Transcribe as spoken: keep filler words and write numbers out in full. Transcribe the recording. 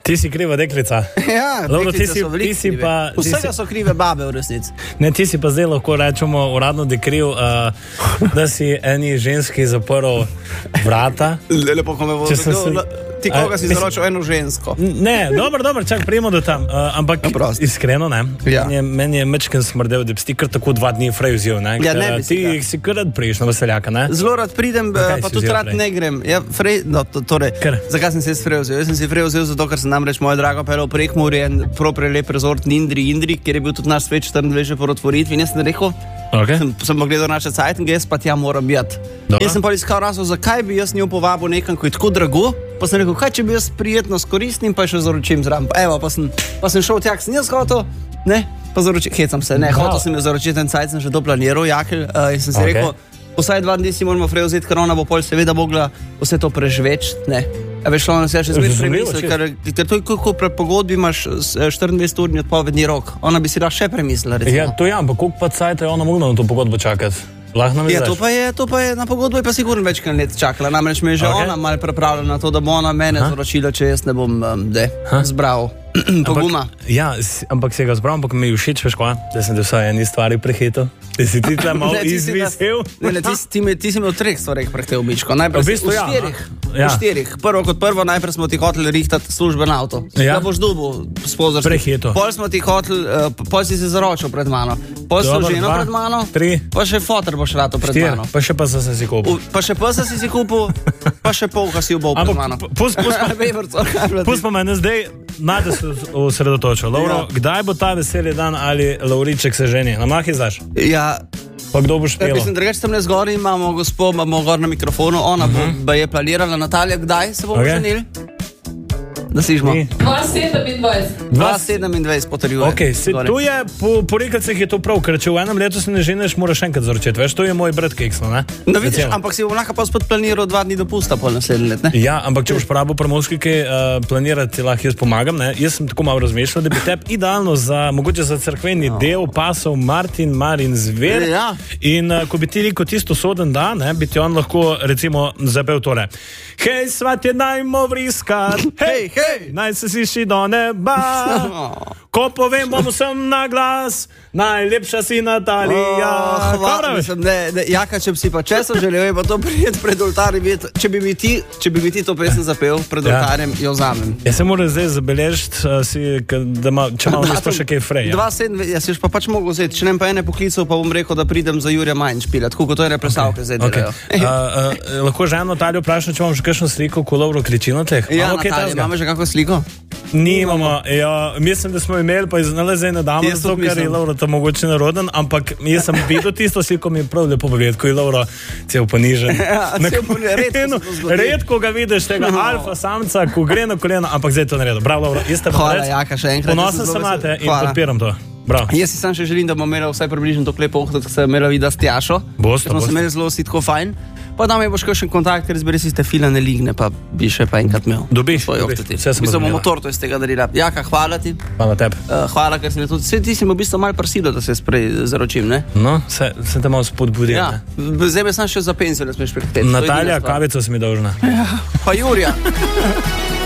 Ti si kriva deklica. Ja, Lovro, ti deklice si, so veliko ti si krive. pa... ti Vsega si- so krive babe v resnici. Ne, ti si pa zdaj lahko rečemo uradno dekriv, uh, da si eni ženski zaprl vrata. Lepo, ko me bo Če sem kdo- se- Ti koga A, si mislim- zaročil eno žensko? Ne, dobro, dobro, čak, prijemo do tam. Uh, ampak Ja, prosti. iskreno, ne. Ja. Meni je, meni je mečken smrdel, da bi ti kar tako dva dni frej vzel, ne. Ja, Ker, ne bi si ti ga. si kar rad priješ na veseljaka, ne. Zelo rad pridem, Zakaj pa si tudi vzel rad frej? ne grem. Ja, frej, no, to, torej, Ker? zakaj sem se jaz frej vzel? Jaz sem si frej vzel zato, ker sem namreč moja draga pel v Prekmurje, en prav prelep rezort Indri Indri, kjer je bil tudi naš svet štiriindvajset po otvoritvi. In jaz sem rekel, Okay. sem, sem pogledal naše cajtenge, jaz pa tja moram biti. Dobro. Jaz sem pa iskal razlog, zakaj bi jaz njo povabil nekam, ko je tako drago. Pa sem rekel, kaj če bi jaz prijetno skoristil, pa še zaročim zraven. Pa Evo, pa sem, pa sem šel tja, sem jaz hotel, ne, pa zaročim, hecam se, ne, Bravo. hotel sem jo zaročiti, en cajt sem že to planiral, Jakel, uh, in sem si Okay. rekel, vsaj dva dni si moramo frej vzeti, ker ona bo pol seveda mogla vse to preživeti, ne. A veš, ona se je še zmeraj Razumljivo, premislila, čisto. ker, ker to je kot pri pogodbi imaš eh, štiriindvajseturni odpovedni rok. Ona bi si lahko še premislila, recimo. Ja, to je, ampak koliko pa cajta je ona mogla na to pogodbo čakati? Lahko nam Ja, izdaš? to pa je, to pa je na pogodbo je pa sigurno več kot let čakala. Namreč me je že Okej. okay. ona malo pripravljena na to, da bo ona mene Aha. zaročila, če jaz ne bom um, de, Ha? zbral poguma. Ampak, ja, s- ampak se ga zbral, ampak mi je všeč, veš kva, da sem te vsaj eni stvari prehitil. Da si ti tam malo Ne, ti si nas- izvisel. Ne, ne, ti, si- ti, me- ti si imel v treh stvareh prehtev, Mičko. Najprej V si- bistvu v ja, štirih. no. Ja. V štirih. Prvo kot prvo, najprej smo ti hoteli rihtati služben avto. Ja. Da boš dobil spozor. Prehitro. Pol smo ti hoteli, uh, pol si se zaročil pred mano. Pol so Dobro, ženo dva, pred mano. tri. Pa še fotor boš rato pred Štir, mano. pa še pa sem si kupil. U, pa še pesa si si kupil, pa še polka si obol pred mano. Ampak pust, pust, Veverco, kaj je bilo ti? pust pa mene zdaj, najde se osredotočil. Lovro, Ja. kdaj bo ta veseli dan ali Lovriček se ženi? Nam lahko izdaš? Ja, Pa kdo bo ja, špil? mislim, drugače tam ne zgori imamo gospod, imamo gor na mikrofonu, ona uh -huh. bo je planirala, Natalija, kdaj se bomo Okay. okay. ženili? Da si žmo. Ni. dva sedemindvajset. dva sedemindvajset potrjuje. Okay, se, Zgoraj. to je, po, po rekacih je to prav, ker če v enem letu se ne ženeš, moraš še enkrat zaročiti. Veš, to je moj brat Keksno, ne? No, vidiš, Recimo. ampak si bom lahko pa spet planiral dva dni dopusta pol naslednji let, ne? Ja, ampak če boš porabo premožki, kaj uh, planirati, lahko jaz pomagam. Ne? Jaz sem tako malo razmišljal, da bi te idealno za, mogoče za cerkveni no. del pasal Martin, Marin Zver. Ja. In uh, ko bi ti rekel tisto soden dan, ne, bi ti on lahko recimo zapel tole. Hej, svat je najmo vriskat, Hej, hej! naj se sliši do neba. Ko povem, bom vsem na glas, najlepša si Natalija. Oh, Kaj hvala, praviš? mislim, ne, ne, jaka, če bi si pa česa želel, je pa to prijeti pred oltarjem. videti. Če bi mi ti, če bi mi ti to pesem zapel pred Ja. oltarjem, jo vzamem. Ja, se mora zdaj zabeležiti, uh, si, ka- da ima, če imamo mesto še kaj frej. Ja. dva sedem, jaz si pa pač mogel vzeti, če ne pa ene poklical, pa bom rekel, da pridem za Jurija Manj špilat, tako kot to je represalke zdaj Okay. delajo. Uh, uh, lahko ženo Natalijo vprašam, če imam še kakšno sliko, ko Lovro kriči na tleh. Ja, Imamo kaj Natalija, takega? imamo že kako sliko? Nimamo, ja, mislim, da smo imeli, pa iznale zdaj ne damo, Jaz zato tudi ker je mislim. Lovro to mogoče naroden, ampak jaz sem videl tisto sliko, mi je prav lepo povedati, ko je Lovro cel ponižen. Ja, Na cel ponižen, redko se kolenu. to zgodi. Redko ga vidiš, tega No. alfa samca, ko gre na koleno, ampak zdaj je to naredil. Bravo, Lovro, jaz te Hvala, bom reč. Jaka, še enkrat. Ponosen Jaz sem zelo na te vesel. in Hvala. podpiram to. Bravo. Jaz si sam še želim, da bomo imeli vsaj približno to lepo ohto, kot se je imela vida s Tjašo. Boste, Ker smo se boste. imeli zelo vsi tako fajn. Pa da mi boš kakšen kontakt, ker izberi si te fila ne ligne, pa bi še pa enkrat imel. Dobiš, svoj dobiš. ohtati. Vse sem Mislim, bomo razumela. torto iz tega darila. Jaka, hvala ti. Hvala tebi. Uh, hvala, ker si me tudi. Vse ti si mi v bistvu malo prsilo, da se jaz prej zaročim, ne? No, se, se te malo spodbudil. Ja. ne? Zdaj me sam še za penzijo, da smeš prihiteti. To je edina Natalija, stvar. kavico si mi dolžna. Pa Jurija.